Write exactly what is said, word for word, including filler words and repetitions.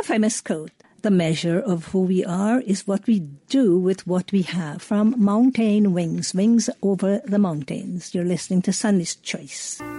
A famous quote, "The measure of who we are is what we do with what we have." From Mountain Wings, Wings Over the Mountains. You're listening to Sunday's Choice.